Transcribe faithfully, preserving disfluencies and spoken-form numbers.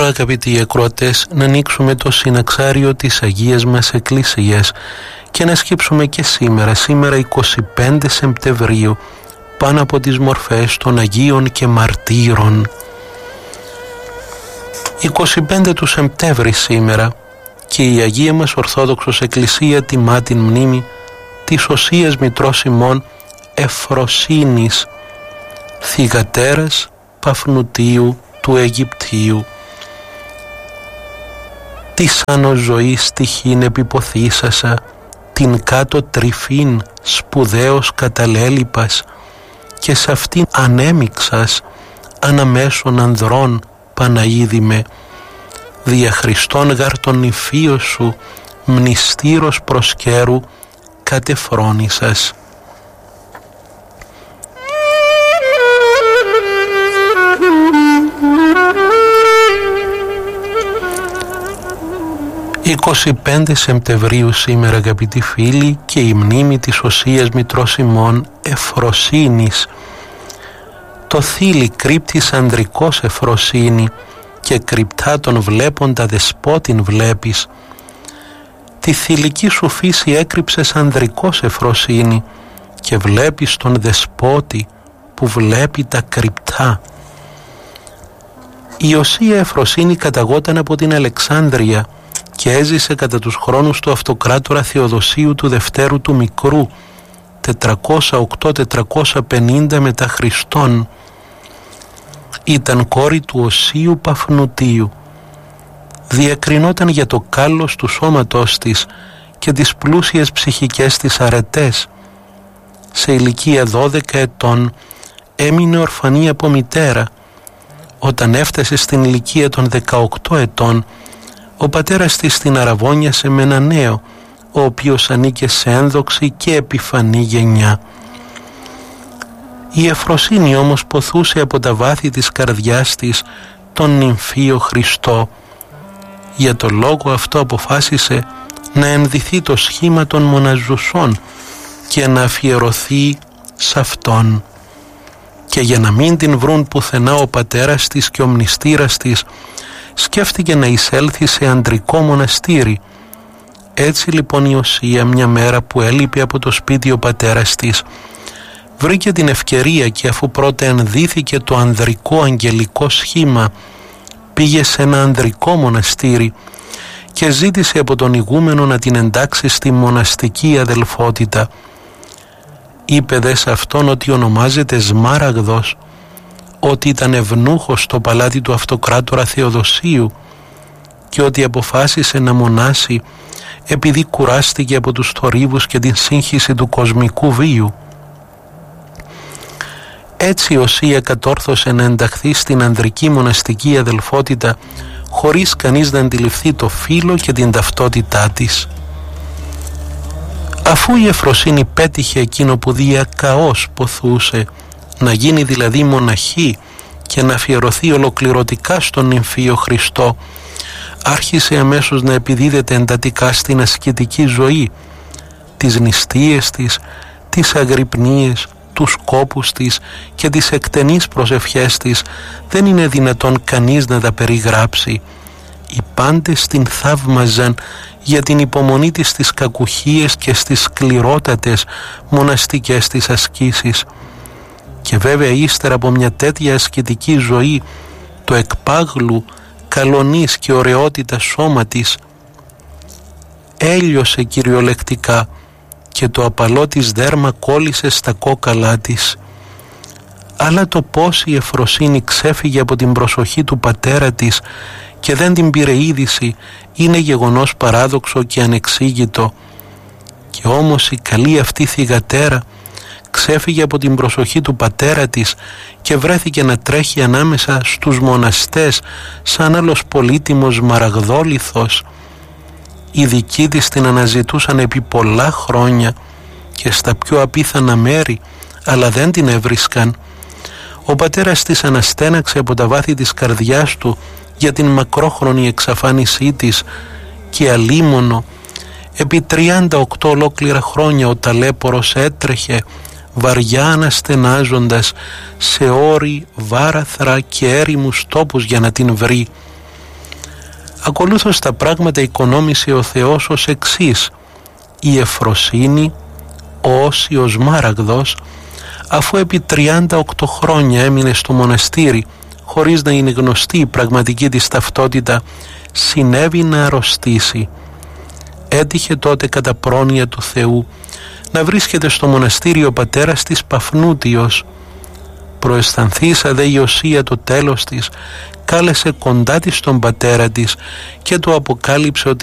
τώρα, αγαπητοί ακροατές, να ανοίξουμε το συναξάριο της Αγίας μας Εκκλησίας και να σκύψουμε και σήμερα, σήμερα εικοστή πέμπτη Σεπτεμβρίου, πάνω από τις μορφές των Αγίων και Μαρτύρων. εικοστή πέμπτη του Σεπτέμβρη σήμερα και η Αγία μας Ορθόδοξος Εκκλησία τιμά την μνήμη της Οσίας Μητρός ημών Εφροσύνης, θυγατέρας Παφνουτίου του Αιγυπτίου. Της άνω ζωής στοιχήν επιποθήσασα, την κάτω τρυφήν σπουδαίος καταλέλειπας, και σ' αυτήν ανέμιξας αναμέσων ανδρών Παναίδημε, δια Χριστόν γαρ τον υφείο σου μνηστήρος προσκέρου κατεφρόνησας. εικοστή πέμπτη Σεπτεμβρίου σήμερα, αγαπητοί φίλοι, και η μνήμη της Οσίας Μητρός ημών Εφροσύνης. Το θήλυ κρύπτης ανδρικός Εφροσύνη, και κρυπτά τον βλέποντα δεσπότην βλέπεις. Τη θηλυκή σου φύση έκρυψες ανδρικός Εφροσύνη, και βλέπεις τον δεσπότη που βλέπει τα κρυπτά. Η Οσία Εφροσύνη καταγόταν από την Αλεξάνδρεια και έζησε κατά τους χρόνους του Αυτοκράτορα Θεοδοσίου του Δευτέρου του Μικρού, τετρακόσια οκτώ με τετρακόσια πενήντα μετά Χριστόν. Ήταν κόρη του Οσίου Παφνουτίου. Διακρινόταν για το κάλος του σώματός της και τις πλούσιες ψυχικές της αρετές. Σε ηλικία δώδεκα ετών έμεινε ορφανή από μητέρα. Όταν έφτασε στην ηλικία των δεκαοκτώ ετών, ο πατέρας της την αραβώνιασε με ένα νέο, ο οποίος ανήκε σε ένδοξη και επιφανή γενιά. Η Εφροσύνη όμως ποθούσε από τα βάθη της καρδιάς της τον νυμφίο Χριστό. Για το λόγο αυτό αποφάσισε να ενδυθεί το σχήμα των μοναζουσών και να αφιερωθεί σε αυτόν. Και για να μην την βρουν πουθενά ο πατέρας της και ο μνηστήρας της, σκέφτηκε να εισέλθει σε αντρικό μοναστήρι. Έτσι λοιπόν η Οσία, μια μέρα που έλειπε από το σπίτι ο πατέρας της, βρήκε την ευκαιρία και αφού πρώτα ενδύθηκε το ανδρικό αγγελικό σχήμα, πήγε σε ένα ανδρικό μοναστήρι και ζήτησε από τον ηγούμενο να την εντάξει στη μοναστική αδελφότητα. Είπε δε σε αυτόν ότι ονομάζεται Σμάραγδος, ότι ήταν ευνούχος στο παλάτι του Αυτοκράτορα Θεοδοσίου και ότι αποφάσισε να μονάσει επειδή κουράστηκε από τους θορύβους και την σύγχυση του κοσμικού βίου. Έτσι η Οσία κατόρθωσε να ενταχθεί στην ανδρική μοναστική αδελφότητα χωρίς κανείς να αντιληφθεί το φύλο και την ταυτότητά της. Αφού η Εφροσύνη πέτυχε εκείνο που διακαώς ποθούσε, να γίνει δηλαδή μοναχή και να αφιερωθεί ολοκληρωτικά στον νυμφίο Χριστό, άρχισε αμέσως να επιδίδεται εντατικά στην ασκητική ζωή. Τις νηστείες της, τις αγρυπνίες, τους κόπους της και τις εκτενείς προσευχές της δεν είναι δυνατόν κανείς να τα περιγράψει. Οι πάντες την θαύμαζαν για την υπομονή της στις κακουχίες και στις σκληρότατες μοναστικές της ασκήσεις. Και βέβαια ύστερα από μια τέτοια ασκητική ζωή, το εκπάγλου, καλονής και ωραιότητα σώμα της έλειωσε κυριολεκτικά και το απαλό της δέρμα κόλλησε στα κόκαλά της. Αλλά το πώς η Εφροσύνη ξέφυγε από την προσοχή του πατέρα της και δεν την πήρε είδηση είναι γεγονός παράδοξο και ανεξήγητο. Και όμως η καλή αυτή θυγατέρα ξέφυγε από την προσοχή του πατέρα της και βρέθηκε να τρέχει ανάμεσα στους μοναστές σαν άλλος πολύτιμος μαραγδόλιθος. Οι δικοί της την αναζητούσαν επί πολλά χρόνια και στα πιο απίθανα μέρη, αλλά δεν την έβρισκαν. Ο πατέρας της αναστέναξε από τα βάθη της καρδιάς του για την μακρόχρονη εξαφάνισή της και αλίμονο επί τριάντα οκτώ ολόκληρα χρόνια ο ταλέπορος έτρεχε βαριά αναστενάζοντας σε όρη, βάραθρα και έρημους τόπους για να την βρει. Ακολούθως τα πράγματα οικονόμησε ο Θεός ως εξής: η Εφροσύνη, ο Όσιος Μάραγδος, αφού επί τριάντα οκτώ χρόνια έμεινε στο μοναστήρι χωρίς να είναι γνωστή η πραγματική της ταυτότητα, συνέβη να αρρωστήσει. Έτυχε τότε κατά πρόνοια του Θεού να βρίσκεται στο μοναστήρι ο πατέρας της Παφνούτιος. Προαισθανθήσα δε η Οσία το τέλος της, κάλεσε κοντά της τον πατέρα της και του αποκάλυψε ότι